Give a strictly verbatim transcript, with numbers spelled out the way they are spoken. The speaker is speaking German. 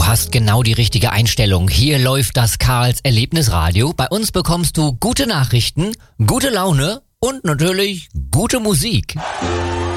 hast genau die richtige Einstellung. Hier läuft das Karls Erlebnisradio. Bei uns bekommst du gute Nachrichten, gute Laune und natürlich gute Musik.